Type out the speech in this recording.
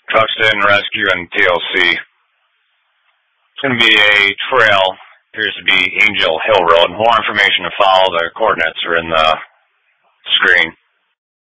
Tuxton Rescue and TLC. It's going to be a trail. Appears to be Angel Hill Road. More information to follow. The coordinates are in the screen.